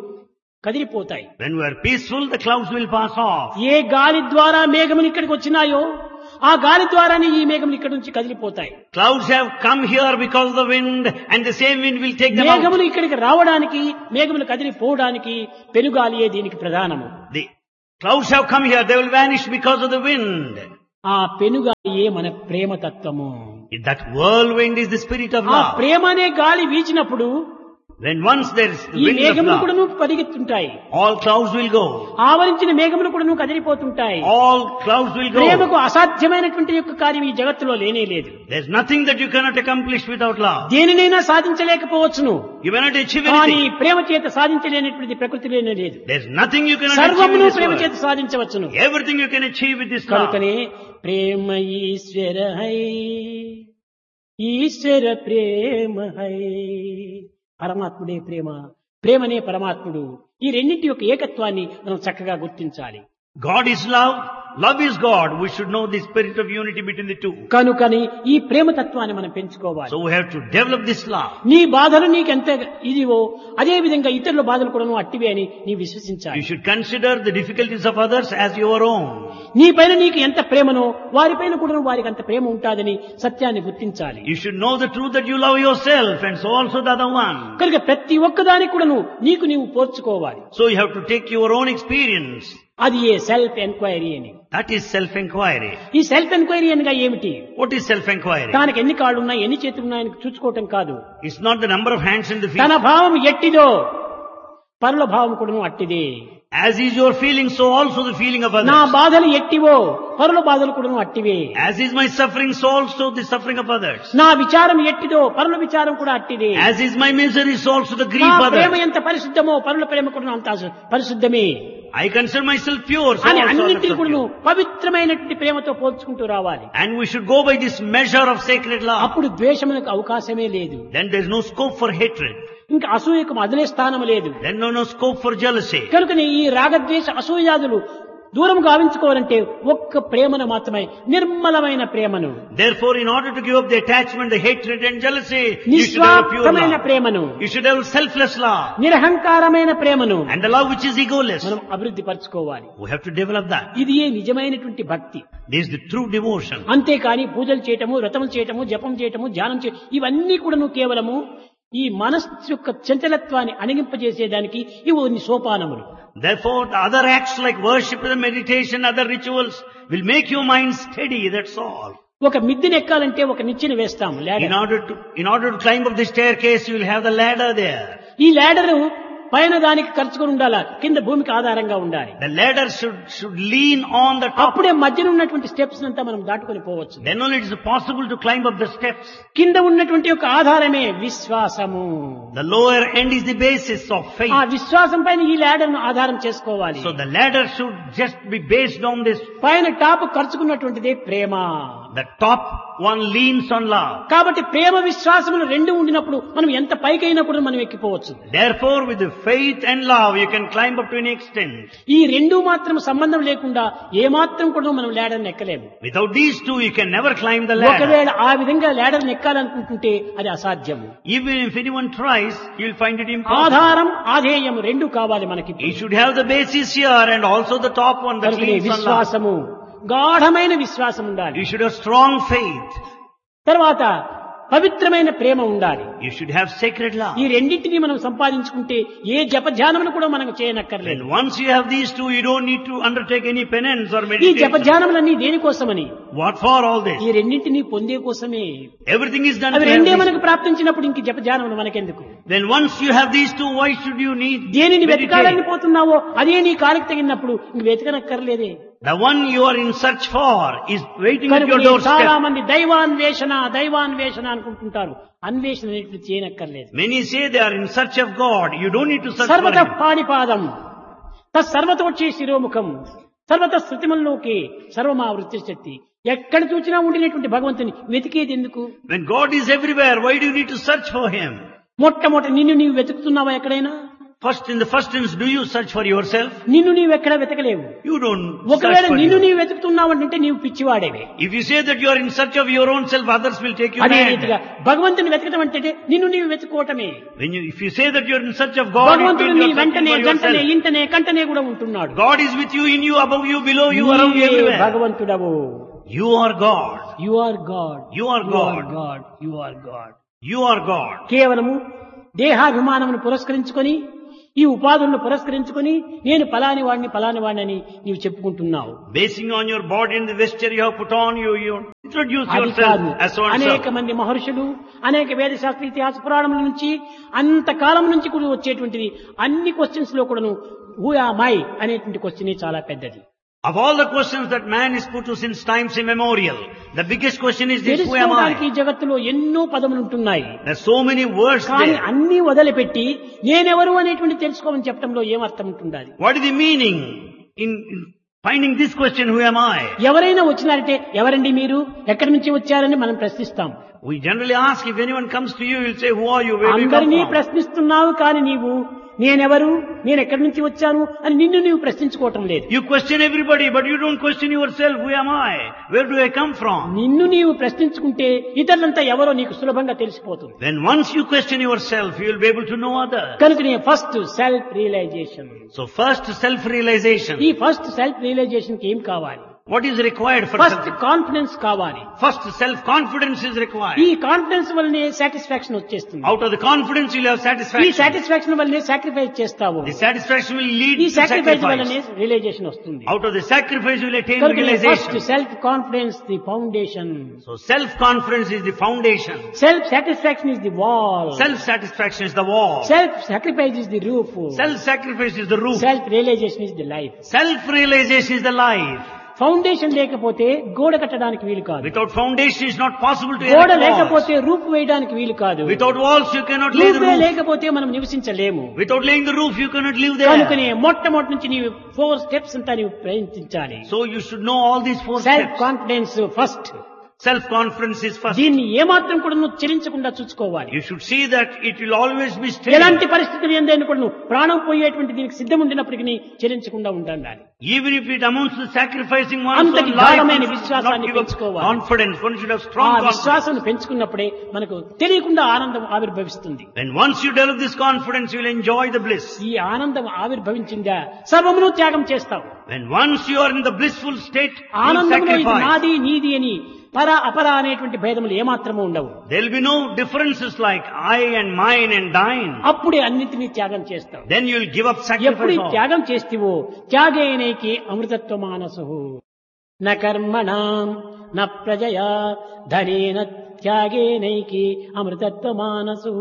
కదిలిపోతాయి. When we are peaceful, the clouds will pass off. ఏ గాలి ద్వారా మేఘములు ఇక్కడికి వచ్చినాయో ఆ గాలి ద్వారానే ఈ మేఘములు ఇక్కడి నుంచి కదిలిపోతాయి. Clouds have come here because of the wind, and the same wind will take them out. మేఘములు ఇక్కడికి రావడానికి, మేఘములు కదిలిపోవడానికి పెనుగాలియే దీనికి ప్రధానము. The clouds have come here, they will vanish because of the wind. ఆ పెనుగాలియే మన ప్రేమ తత్వము. That whirlwind is the spirit of ఆ love. ప్రేమ అనే గాలి వీచినప్పుడు When once there is the ఈ wind of మేఘములు కూడా love, పరిగెత్తుంటాయి. all clouds will go. ఆవరించిన మేఘములు కూడా కదిలిపోతుంటాయి. All clouds will go. ప్రేమకు అసాధ్యమైనటువంటి యొక్క కార్యం ఈ జగత్తులో లేనే లేదు. There's nothing that you cannot accomplish without love. దేనినైనా సాధించలేకపోవచ్చును, You may not achieve కానీ anything. ప్రేమ చేత సాధించలేనటువంటి ప్రకృతిలోనే లేదు. There's nothing you cannot achieve in సర్వమును this ప్రేమ world. చేత సాధించవచ్చును. Everything you can achieve with this love. కనుకనే ప్రేమ ఈశ్వర హై, ఈశ్వర ప్రేమ హై. పరమాత్ముడే ప్రేమ, ప్రేమనే పరమాత్ముడు. ఈ రెండింటి యొక్క ఏకత్వాన్ని మనం చక్కగా గుర్తించాలి. God is love, love is God. We should know the spirit of unity between the two. కనుకని ఈ ప్రేమ తత్వాన్ని మనం పెంచుకోవాలి. So we have to develop this love. నీ బాధలు నీకెంత ఇదివో అదే విధంగా ఇతరుల బాధలు కూడా అట్టివే అని నీ విశ్వసించాలి. You should consider the difficulties of others as your own. నీ పైన నీకు ఎంత ప్రేమనో వారిపైన కూడా వారికి అంత ప్రేమ ఉంటాదని సత్యాన్ని గుర్తించాలి. You should know the truth that you love yourself and so also the other one. కనుక ప్రతి ఒక్కదానికి కూడా నీకు నీవు పోర్చుకోవాలి. So you have to take your own experience. అది ఏ సెల్ఫ్ ఎంక్వైరీ అని. That is self-inquiry. ఈ సెల్ఫ్ ఎంక్వైరీ అనగా ఏమిటి? What is self-inquiry? తనకు ఎన్ని కాళ్ళు ఉన్నాయి, ఎన్ని చేతులు ఉన్నాయని చూసుకోవటం కాదు. It's not the number of hands in the feet. తన భావం ఎట్టిదో పరుల భావం కూడా అట్టిదే. As is your feeling, so also the feeling of నా others. బాధలు ఎట్టివో పరుల బాధలు కూడా అట్టివే. As is my suffering, so also the suffering of others. నా విచారం ఎట్టిదో పరుల విచారం కూడా అట్టిదే. As is my misery, so also the నా grief of ప్రేమ others. ఎంత పరిశుద్ధమో పరుల ప్రేమ కూడా అంత పరిశుద్ధమే I consider myself pure, so అని also others అన్నింటినీ are కూడా pure. పవిత్రమైనటువంటి ప్రేమతో పోల్చుకుంటూ రావాలి. And we should go by this measure of sacred love. అప్పుడు ద్వేషములకు అవకాశమే లేదు. Then there is no scope for hatred. ఇంకా అసూయకు మొదలే స్థానం లేదు. Then no, no scope for jealousy. కనుకనే ఈ రాగద్వేష అసూయాదులు దూరం గావించుకోవాలంటే ఒక్క ప్రేమను మాత్రమే, నిర్మలమైన ప్రేమను, Therefore, in order to give up the attachment, the hatred and jealousy, you should have pure నిస్వార్థమైన love. ప్రేమను, You should have selfless love. నిరహంకారమైన ప్రేమను And the love which is egoless. మనం అభివృద్ధి పరచుకోవాలి. We have to develop that. ఇది ఏ నిజమైనటువంటి భక్తి. This is the true devotion. అంతేకాని పూజలు చేయటము, వ్రతములు చేయటము, జపం చేయటము, ధ్యానం చేయటం ఇవన్నీ కూడాను కేవలము ఈ మనస్సు యొక్క చంచలత్వాన్ని అణగింపజేసేదానికి ఇవి కొన్ని సోపానములు. Therefore, the other acts like worship, the meditation, other rituals will make your mind steady, that's all. ఒక మిద్దెని ఎక్కాలంటే ఒక నిచ్చెన వేస్తాం, In ladder. order to, in order to climb up the staircase, you will have the ladder there. ఈ ladder పైన దానికి ఖర్చుకొని ఉండాలా, కింద భూమికి ఆధారంగా ఉండాలి. The ladder should, should lean on the top. అప్పుడే మధ్యన ఉన్నటువంటి స్టెప్స్ అంతా మనం దాటుకొని పోవచ్చు. Then only it is possible to climb up the steps. కింద ఉన్నటువంటి ఒక ఆధారమే విశ్వాసము. The lower end is the basis of ఆ faith. విశ్వాసం పైన ఈ ladder ను ఆధారం చేసుకోవాలి. So the ladder should just be based on this. పైన top ఖర్చుకున్నటువంటిదే Prema. The top one leans on love. కాబట్టి ప్రేమ విశ్వాసములు రెండు ఉండినప్పుడు మనం ఎంత పైకైనా కూడా మనం ఎక్కిపోవచ్చు. Therefore, with the faith and love, you can climb up to an extent. ఈ రెండు మాత్రం సంబంధం లేకుండా ఏ మాత్రం కూడా మనం ladder ఎక్కలేము. Without these two, you can never climb the ladder. ఒకవేళ ఆ విధంగా ladder ఎక్కాలనుకుంటుంటే అది అసాధ్యము. Even if anyone tries, you will find it impossible. ఆధారం ఆధేయం రెండు కావాలి మనకి. You should have the basis here and also the top one that కనుకనే leans on love. విశ్వాసము, గాఢమైన విశ్వాసం ఉండాలి. You should have strong faith. తర్వాత పవిత్రమైన ప్రేమ ఉండాలి. You should have sacred love. ఈ రెండింటినీ మనం సంపాదించుకుంటే ఏ జపధ్యానమును కూడా మనం చేయనక్కర్లేదు. And once you have these two, you don't need to undertake any penance or ఈ meditation. జపధ్యానములన్నీ దేనికోసమని? What for all this? ఈ రెండింటినీ పొందే కోసమే. Everything is done అవి to have రెండే these. మనకు ప్రాప్తించినప్పుడు ఇంక జపధ్యానములు మనకెందుకు? Then once you have these two, why should you need దేనిని వెతకాలని meditate? పోతున్నావో అదే నీ కాలికి తగినప్పుడు ఇంక వెతకనక్కర్లేదే. The one you are in search for is waiting at your కనుక చాలా doorstep. మంది దైవాన్వేషణ దైవాన్వేషణ అనుకుంటుంటారు. అన్వేషణ అనేది చేయనక్కర్లేదు. Many say they are in search of God. You don't need to search for సర్వత Him. పాణిపాదం తత్సర్వతోచ్చే శిరోముఖం సర్వత స్థృతిమల్లోకి సర్వమావృత్తి శక్తి. ఎక్కడ చూసినా ఉండినటువంటి భగవంతుని వెతికేది ఎందుకు? When God is everywhere, why do you need to search for Him? మొట్టమొదటి నిన్ను నీవు వెతుకుతున్నావా ఎక్కడైనా? First, in the first instance, do you search for yourself? నిన్ను నీవు ఎక్కడ వెతకలేవు. You don't ఒకవేళ search for నిన్ను you. నీవు వెతుకుతున్నావంటే నీవు పిచ్చివాడేవే. If you say that you are in search of your own self, others will take you అదే mad. రీతిగా భగవంతుని వెతకడం అంటే నిన్ను నీవు వెతుకోవటమే. When you, if you say that you are in search of God, it భగవంతుడు means నీ you are searching వెంటనే for గంటనే yourself. ఇంటనే కంటనే కూడా ఉంటున్నాడు. God is with you, in you, above you, below you, around you, నీవే everywhere. భగవంతుడవు. You are God. You are God, You are you are God. God, you are God. You are God. కేవలము దేహాభిమానమును పురస్కరించుకొని, ఈ ఉపాధులను పురస్కరించుకొని నేను పలాని వాడిని పలాని వాడిని అని నీవు చెప్పుకుంటున్నావు. Basing on your body and the vesture you have put on, you, you introduce అది yourself కాదు. as so and అనేక so. మంది మహర్షులు, అనేక వేద శాస్త్ర ఇతిహాస పురాణముల నుంచి, అంతకాలం నుంచి కూడా వచ్చేటువంటిది అన్ని క్వశ్చన్స్ లో కూడాను హూ యామ్ ఐ అనేటువంటి క్వశ్చనే చాలా పెద్దది. Of all the questions that man is put to since times immemorial, the biggest question is this: who am తెలుసుకోవడానికి I? ఈ జగత్తులో ఎన్నో పదములు ఉంటున్నాయి. There are so many words కానీ there. అన్ని వదిలిపెట్టి నేనెవరు అనేటువంటి తెలుసుకోమని చెప్పడంలో ఏం అర్థం ఉంటుండాలి? What is the meaning in in finding this question, who am I? ఎవరైనా వచ్చినారంటే ఎవరండి మీరు, ఎక్కడి నుంచి వచ్చారని మనం ప్రశ్నిస్తాం. We generally ask, if anyone comes to you, you'll say, who are you? Where do you come అందరినీ from? ప్రశ్నిస్తున్నావు, కానీ నీవు నేనెవరు, నేను ఎక్కడి నుంచి వచ్చాను అని నిన్ను నీవు ప్రశ్నించుకోవటం లేదు. You question everybody, but you don't question yourself. Who am I? Where do I come from? నిన్ను నీవు ప్రశ్నించుకుంటే ఇతరులంతా ఎవరో నీకు సులభంగా తెలిసిపోతుంది. Then once you question yourself, you will be able to know others. కనుకనే first self realisation. So first self-realization. ఈ ఫస్ట్ సెల్ఫ్ రియలైజేషన్ కి ఏం కావాలి? What is required for first self? Confidence కావాలి. First self-confidence is ఈ required. కాన్ఫిడెన్స్ వల్లనే సాటిస్ఫాక్షన్ వచ్చేస్తుంది. Out of the confidence you'll have ఈ satisfaction. సాటిస్ఫాక్షన్ వల్లనే సాక్రిఫైస్ చేస్తావు. The satisfaction will lead ఈ to సాక్రిఫైస్ వల్లనే sacrifice. రియలైజేషన్ వస్తుంది. Out of the sacrifice you will attain first realization. Self confidence the foundation. So self-confidence is the foundation. Self satisfaction is the wall. Self-satisfaction is the wall. Self sacrifice is the roof. Self-sacrifice is the roof. Self realisation is the life. Self-realization is the life. Foundation లేకపోతే గోడ కట్టడానికి వీలు కాదు. Without foundation it's not possible to గోడ erect walls. లేకపోతే రూఫ్ వేయడానికి వీలు కాదు. Without walls you cannot lay the రూఫే roof. లేకపోతే మనం నివసించలేము. Without laying the roof you cannot live there. కనుకనే మొట్టమొదటి నుంచి నీవు ఫోర్ స్టెప్స్ అంతా నీవు ప్రయత్నించాలి. So you should know all these four self steps. Confidence first. Self-confidence is first. దీన్ని ఏమాత్రం కూడా నువ్వు చెలించకుండా చూసుకోవాలి. You should see that it will always be stable. ఎలాంటి పరిస్థితులు ఏందైనా కూడా నువ్వు ప్రాణం పోయేటువంటి దీనికి సిద్ధం ఉండినప్పటికీ చెలించకుండా ఉండాలి. Even if it amounts to sacrificing one's అంతటి own life, గాఢమైన one should విశ్వాసాన్ని not give up పెంచుకోవాలి. confidence. One should have ఆ strong confidence. విశ్వాసం పెంచుకున్నప్పుడే మనకు తెలియకుండా ఆనందం ఆవిర్భవిస్తుంది. When once you develop this confidence, you will enjoy the bliss. ఈ ఆనందం ఆవిర్భవించిందా సర్వమును త్యాగం చేస్తావు. When once you are in the blissful state, you ఆనందంలో ఇది sacrifice. నాది నీది అని పర అపర అనేటువంటి భేదములు ఏమాత్రము ఉండవు. There will be no differences like I and mine and thine. అప్పుడే అన్నిటినీ త్యాగం చేస్తావు. Then you will give up ఎప్పుడు sacrifice ఈ all. త్యాగం చేస్తావో త్యాగేనైకి అమృతత్వ మానసు న కర్మణాం న ప్రజయా ధనేన త్యాగేనైకి అమృతత్వ మానసు.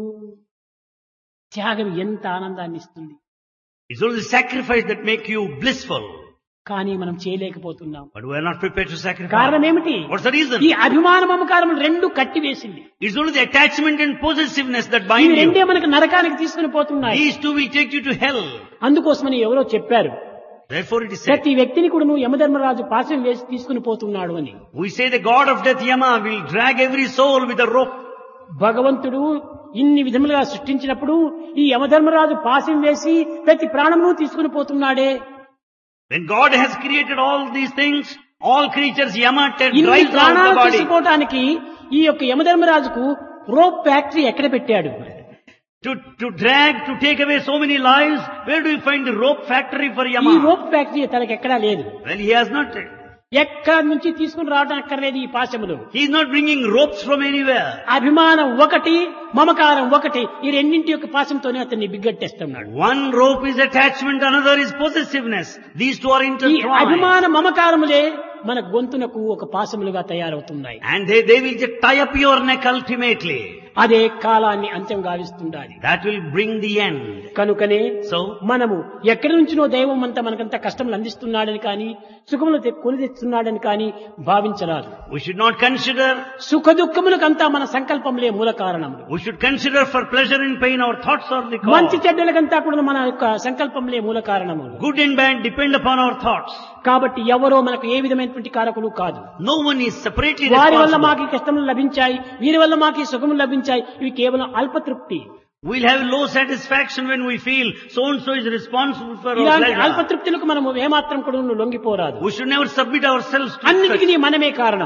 త్యాగం ఎంత ఆనందాన్ని ఇస్తుంది. It's only the sacrifice that make you blissful. కానీ మనం చేయలేకపోతున్నాం. But we are not prepared to sacrifice. కారణం ఏమిటి? What's the reason? ఈ అభిమాన మమకారములు రెండు కట్టి వేసింది. It's only the attachment and possessiveness that ఇవి bind you. రెండే మనకు నరకానికి తీసుకుని పోతున్నాయి. These two will take you to hell. అందుకోసమని ఎవరో చెప్పారు, Therefore it is said, ప్రతి వ్యక్తిని కూడా నువ్వు యమధర్మరాజు పాశం వేసి తీసుకుని పోతున్నాడు అని. we say the god of death Yama will drag every soul with a rope. భగవంతుడు ఇన్ని విధములుగా సృష్టించినప్పుడు ఈ యమధర్మరాజు పాశం వేసి ప్రతి ప్రాణమును తీసుకుని పోతున్నాడే. When God has created all these things, all creatures Yama t- ఇన్ని drives out ప్రాణాలు the body. తీసుకోవటానికి ఈ యొక్క యమధర్మరాజుకు రోప్ ఫ్యాక్టరీ ఎక్కడ పెట్టాడు? To, to drag, to take away so many lives, where do you find the rope factory for ఈ Yama? రోప్ ఫ్యాక్టరీ తనకి ఎక్కడా లేదు. Well, he has not. ఎక్కడి నుంచి తీసుకుని రావడం అక్కర్లేదు ఈ పాశములు. He is not bringing ropes from anywhere. అభిమానం ఒకటి, మమకారం ఒకటి, ఈ రెండింటి యొక్క పాశంతోనే అతన్ని బిగ్గట్టేస్తున్నాడు. One rope is attachment, another is possessiveness. These two are ఈ intertwined. అభిమాన మమకారములే మన గొంతునకు ఒక పాశములుగా తయారవుతున్నాయి. And they, they will just tie up your neck ultimately. అదే కాలాన్ని అంత్యం గావిస్తుండాలి. That will bring the end. కనుకనే So, మనము ఎక్కడి నుంచినో దైవం అంతా మనకంతా కష్టములు అందిస్తున్నాడని కానీ సుఖములు తె- కొని తెస్తున్నాడని కానీ భావించరాదు. we should not consider, సుఖ దుఃఖములకంతా మన సంకల్పములే మూల కారణములు. we should consider for pleasure and pain our thoughts are the మంచి cause. చెడ్డలకంతా కూడా మన యొక్క సంకల్పములే మూల కారణములు. Good and bad depend upon our thoughts. కాబట్టి ఎవరో మనకు ఏ విధమైనటువంటి కారకులు కాదు. No one is separately వారి వల్ల responsible. మాకు ఈ కష్టములు లభించాయి, వీరి వల్ల మాకు ఈ సుఖములు లభించాయి, ఇవి కేవలం అల్పతృప్తి. We'll have low satisfaction when we feel so and so is responsible for our ఇలాంటి pleasure. అల్పతృప్తులకు మనం ఏమాత్రం కూడా లొంగిపోరాదు. We should never submit ourselves to అన్నిటికీ such. మనమే కారణం.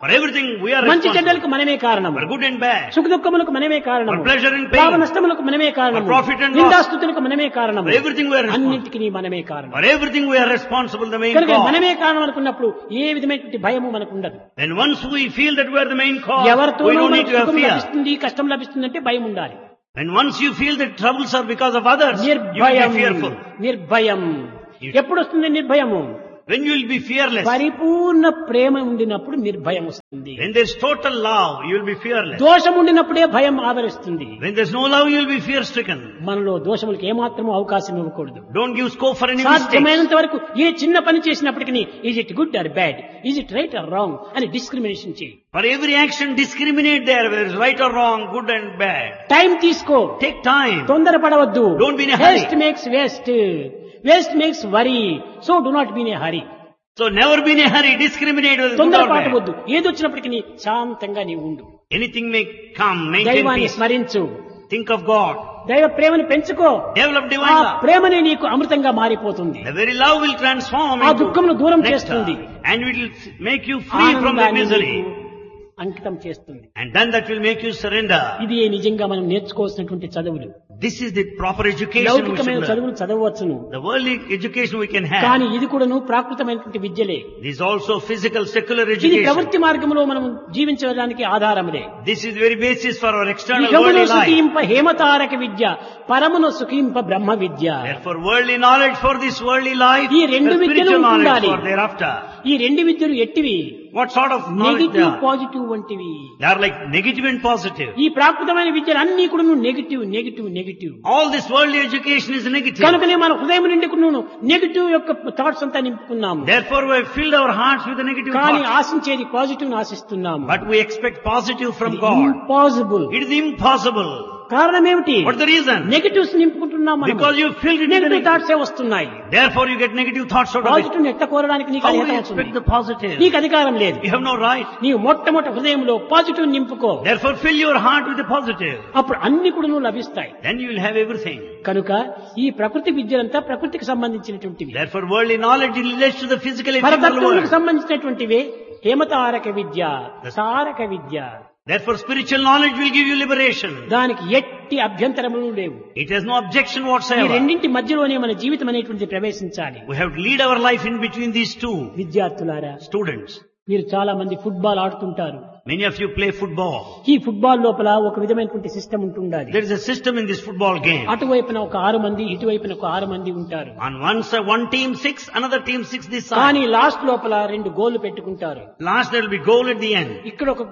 For everything we are మంచి responsible. చెడ్డలకు మనమే కారణం. For good and bad. సుఖ దుఃఖములకు మనమే కారణం. For pleasure and pain. లాభ నష్టములకు మనమే కారణం. For profit and loss. నిందాస్తుతులకు మనమే కారణం. For everything we are responsible. అన్నింటికి మనమే కారణం. For everything we are responsible, the main కనుక cause. మనమే కారణం అనుకున్నప్పుడు ఏ విధమైనటువంటి భయము మనకు ఉండదు. And once we feel that we are the main cause, we ఎవరితోనూ don't need మనకు to have సుఖం fear. లభిస్తుంది, కష్టం లభిస్తుంది అంటే భయం ఉండాలి. And once you feel that troubles are because of others, you will నిర్భయం be fearful. నిర్భయం ఎప్పుడు వస్తుంది నిర్భయము? When you will be fearless. పరిపూర్ణ ప్రేమ ఉండినప్పుడు నిర్భయం వస్తుంది. When there is total love, you will be fearless. దోషం ఉండినప్పుడే భయం ఆవరిస్తుంది. When there is no love, you will be fear stricken. మనలో దోషములకు ఏమాత్రం అవకాశం ఇవ్వకూడదు. Don't give scope for any mistakes. సాధ్యమైనంత వరకు ఏ చిన్న పని చేసినప్పటికీ is it good or bad, is it right are wrong అని డిస్క్రిమినేషన్ చేయి. For every action, discriminate there, whether it's right or wrong, good and bad. Time తీసుకో. Take time. తొందరపడవద్దు. Don't be in a hurry. Waste makes waste, waste makes worry, so do not be in a hurry. So never be in a hurry. Discriminate whether it's good or తొందరపాటు bad. వద్దు. ఏదొచ్చినప్పటికీ శాంతంగా నీవు ఉండు. Anything may come. Maintain దైవాన్ని peace. స్మరించు. Think of God. దైవ ప్రేమను పెంచుకో. Develop ఆ divine love. ప్రేమనే నీకు అమృతంగా మారిపోతుంది. The very love will transform ఆ into దుఃఖమును దూరం nectar, చేస్తుంది. and it will make you free from the ఆనందాన్ని misery. నీకు అంకితం చేస్తుంది. And then that will make you surrender. ఇది నిజంగా మనం నేర్చుకోవాల్సినటువంటి చదువులు. This is the proper education we should లౌకికమైన learn. చదువులు చదవచ్చును, The worldly education we can have. కానీ ఇది కూడాను ప్రాకృతమైనటువంటి విద్యలే. This is also physical, secular ఇది education. ప్రవృత్తి మార్గంలో మనం జీవించడానికి ఆధారములే. This is the very basis for our external ఇహమును worldly life. సుఖింప హేమతారక విద్య, పరమును సుఖింప బ్రహ్మ విద్య. Therefore, worldly knowledge for this worldly life, ఈ రెండు the విద్యలు spiritual knowledge ఉండాలి. for thereafter. ఈ రెండు విద్యలు ఎట్టివి? What sort of knowledge they negative are? Positive వంటివి. They are like negative and positive. ఈ ప్రాకృతమైన విద్యలు అన్ని కూడా negative negative negative. All this worldly education is negative. కనుకనే మన హృదయం నుండి కూడా నెగిటివ్ యొక్క థాట్స్ అంతా నింపుకున్నాము. Therefore, we have filled our hearts with the negative కానీ thoughts. ఆశించేది పాజిటివ్ ఆశిస్తున్నాము. But we expect positive from God. Impossible. It is impossible. కారణం ఏమిటి? What's the reason? నెగిటివ్స్ నింపుకుంటున్నాం మనం. Because you filled it with the negative negative. Thoughts ఏ వస్తున్నాయి. Therefore, you get negative thoughts out of it. Positive ఎట్ట కోరడానికి నీకు How do అధికారం you వస్తుంది? expect the positive? నీకు అధికారం లేదు. You have no right. నీవు మొట్టమొదటి హృదయంలో positive నింపుకో. Therefore, fill your heart with the positive. అప్పుడు అన్ని కూడా నువ్వు లభిస్తాయి. Then you will have everything. కనుక ఈ ప్రకృతి విద్యలంతా ప్రకృతికి సంబంధించినటువంటివి. Therefore, worldly knowledge relates to the physical and physical పరతత్వములకు world. సంబంధించినటువంటివే హేమతారక Vidya, Taraka Vidya. Therefore, spiritual knowledge will give you liberation. దానికి ఎట్టి అభ్యంతరములు లేవు. It has no objection ఈ whatsoever. రెండింటి మధ్యలోనే మన జీవితం అనేటువంటిది ప్రవేశించాలి. We have to lead our life in between these two. విద్యార్థులారా, Students, మీరు చాలా మంది ఫుట్బాల్ ఆడుతుంటారు. many of you play football. ఈ ఫుట్బాల్ లోపల ఒక విధమైనటువంటి సిస్టమ్ ఉంటుండాలి. There is a system in this football game. అటువైపున ఒక ఆరు మంది, ఇటువైపున ఒక ఆరు మంది ఉంటారు. On one side, one team six, another team six this కానీ side. లాస్ట్ లోపల రెండు గోళ్లు పెట్టుకుంటారు. Last there will be goal at the end. ఇక్కడ ఒక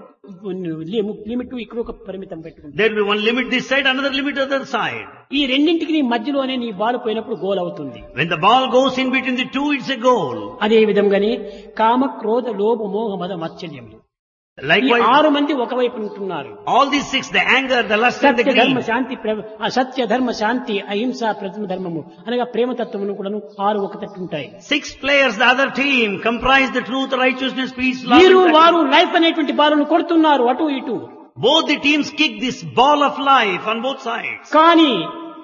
లిమిట్, ఇక్కడ ఒక పరిమితం పెట్టుకుంటారు. There will be one limit this side, another limit other side. ఈ రెండింటికి నీ మధ్యలోనే నీ బాల్ పోయినప్పుడు గోల్ అవుతుంది. When the ball goes in between the two, it's a goal. అదే విధంగానే కామ క్రోధ లోభ మోహ మద మత్సర్యములు, ఈ Likewise, ఆరు మంది ఒకవైపు ఉంటున్నారు. all these six, the anger, the lust and the సత్య ధర్మ greed. శాంతి ప్ర- ఆ సత్య ధర్మ శాంతి అహింస ప్రథమ ధర్మము అనగా ప్రేమతత్వమును కూడాను ఆరు ఒక తట్టు ఉంటాయి. Six players, the other team, comprise the truth, righteousness, peace, love. వీరు and వారు లైఫ్ అనేటువంటి బాలును కొడుతున్నారు అటు ఇటు. both the teams kick this ball of life on both sides. కానీ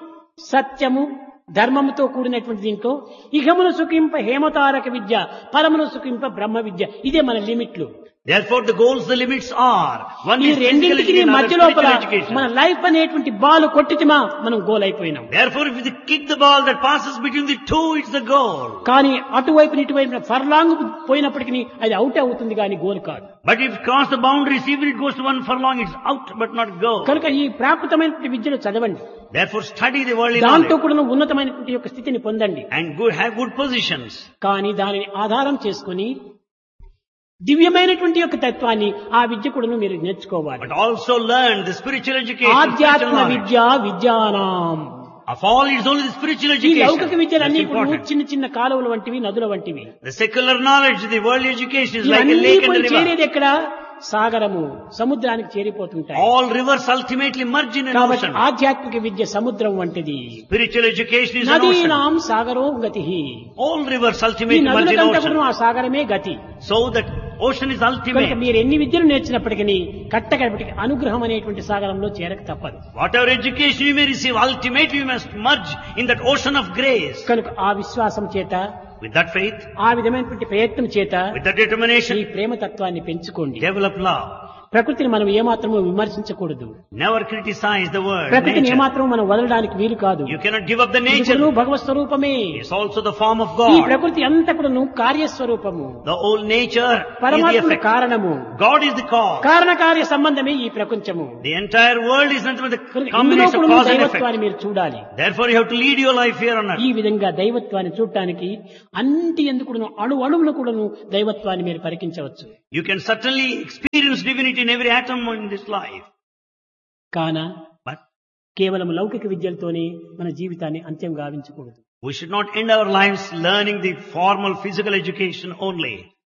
సత్యము ధర్మముతో కూడినటువంటి దీంట్లో ఇహమును సుఖింప హేమతారక విద్య, పరమును సుఖింప బ్రహ్మ విద్య, ఇదే మన లిమిట్లు. Therefore, the goals, the limits are one ఈ is physical రెండింటికి education, మధ్య another లోపల spiritual education. మన లైఫ్ అనేటువంటి బాల్ కొట్టితిమా మనం గోల్ అయిపోయినాం. Therefore, if you kick the ball that passes between the two, it's the goal. కానీ అటువైపు ఇటువైపు ఫర్లాంగ్ పోయినప్పటికీ అది అవుట్ అవుతుంది కానీ గోల్ కాదు. But if it crosses the boundaries, even if it goes to one furlong, it's out but not goal. కనుక ఈ ప్రాకృతమైనటువంటి విద్యను చదవండి. Therefore, study the worldly దాంతో knowledge కూడా ఉన్నతమైనటువంటి యొక్క స్థితిని పొందండి. and good, have good positions. కానీ దానిని ఆధారం చేసుకుని దివ్యమైనటువంటి యొక్క తత్వాన్ని ఆ విద్య కూడా మీరు నేర్చుకోవాలి. But also learn the spiritual education, spiritual ఆధ్యాత్మ knowledge. Vidya విద్యానాం. Of all, it's only the spiritual ఈ లౌకిక education. విద్యలన్నీ That's కూడా important. చిన్న చిన్న కాలువల వంటివి, నదుల వంటివి. The secular knowledge, the worldly education is like a ఇవన్నీ lake and a పోయి river. చేరేది ఎక్కడ? సాగరము, సముద్రానికి చేరిపోతుంటాయి. All rivers ultimately merge in an కాబట్టి ocean. ఆధ్యాత్మిక విద్య సముద్రం వంటిది. Spiritual education is an ocean. నదీనాం సాగరో గతి. All rivers ఈ ultimately merge in నదులకంతా ocean. కూడా ఆ సాగరమే గతి. So that ocean is కనుక ultimate. మీరు ఎన్ని విద్యలు నేర్చినప్పటికీ కట్టకడపటికి అనుగ్రహం అనేటువంటి సాగరంలో చేరక తప్పదు. Whatever education you may receive, ultimately you must merge in that ocean of grace. కనుక ఆ విశ్వాసం చేత With that faith, ఆ విధమైనటువంటి ప్రయత్నం చేత with that ఈ determination, ప్రేమ తత్వాన్ని పెంచుకోండి. develop love. ప్రకృతిని మనం ఏమాత్రము విమర్శించకూడదు. Never criticize the word, ప్రకృతిని nature. ఏమాత్రం మనం వదలడానికి వీలు కాదు. You cannot give up the ఇది nature. కూడా భగవత్ స్వరూపమే. It's also the form of ఈ God. ప్రకృతి అంతా కూడాను కార్యస్వరూపము. The whole nature is the పరమాత్ముడు effect. కారణము. God is the cause. కారణకార్య సంబంధమే ఈ ప్రపంచము. The entire world is nothing but the ఇందులో combination of కూడా cause and effect. దైవత్వాన్ని మీరు చూడాలి. Therefore, you have to lead your life here on earth. ఈ విధంగా దైవత్వాన్ని చూడటానికి అన్నిటి ఎందుకు అణు అణువులు కూడాను దైవత్వాన్ని మీరు పరికించవచ్చు. You can certainly experience divinity in every atom in this life. కాన But కేవలం లౌకిక విద్యలతోనే మన జీవితాన్ని అంత్యం గావించకూడదు. we should not end our lives learning the formal physical education only.